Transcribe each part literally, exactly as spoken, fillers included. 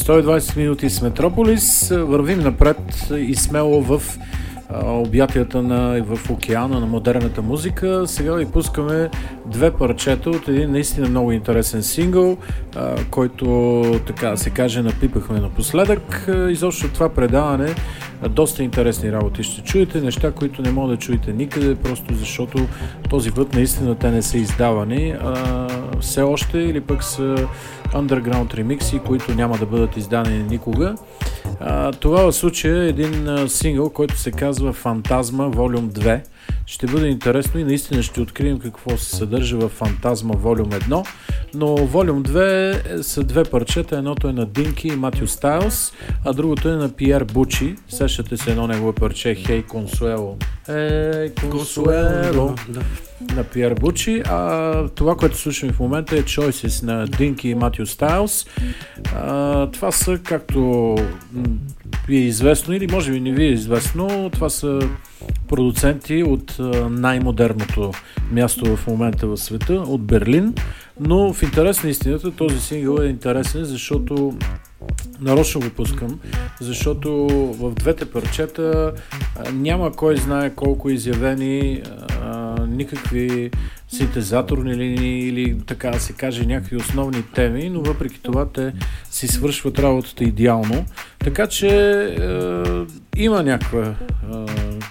сто и двайсет минути с Метрополис. Вървим напред и смело в обятията на, в океана на модерната музика. Сега ви пускаме две парчета от един наистина много интересен сингъл, а, който, така се каже, напипахме напоследък. Изобщо това предаване доста интересни работи ще чуете, неща, които не мога да чуете никъде, просто защото този път наистина те не са издавани а, все още, или пък са underground ремикси, които няма да бъдат издадени никога. А, това в случая е един а, сингъл, който се казва Фантазма Волюм две. Ще бъде интересно и наистина ще открием какво се съдържа в Фантазма Волюм едно, но Волюм две са две парчета, едното е на Динки и Матю Стайлс, а другото е на Пиер Бучи. Сещате се едно негово парче Хей Консуело. Хей Консуело на Пиер Бучи, а това, което слушаме в момента е Choices на Динки и Матю Стайлс. А, това са, както ви е известно, или може би не ви е известно, това са продуценти от най-модерното място в момента в света, от Берлин, но в интерес на истината този сингъл е интересен, защото нарочно го пускам, защото в двете парчета няма кой знае колко изявени а, никакви синтезаторни линии или, така да се каже, някакви основни теми, но въпреки това те си свършват работата идеално. Така че а, има някаква а,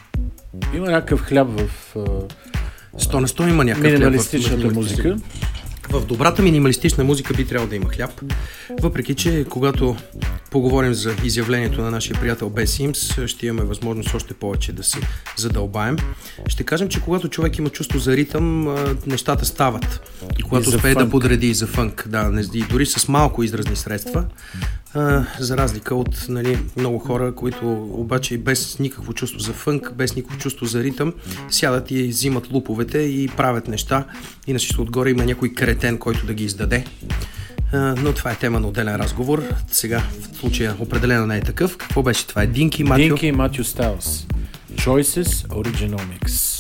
има някакъв хляб в а, сто на сто има някакъв минималистичната хляб в музика. В добрата минималистична музика би трябвало да има хляб, въпреки че когато поговорим за изявлението на нашия приятел Бес Симс, ще имаме възможност още повече да се задълбаем. Ще кажем, че когато човек има чувство за ритъм, нещата стават. И когато и успее фънк да подреди и за фънк, да, и дори с малко изразни средства, а, за разлика от, нали, много хора, които обаче без никакво чувство за фънк, без никакво чувство за ритъм, сядат и взимат луповете и правят неща, и на всичко отгоре има някой кретен, който да ги издаде. Uh, но това е тема на отделен разговор. Сега в случая определено не е такъв. Какво беше това? Е Динки и Матю? Динки и Матю Стайлс. Choices Original Mix.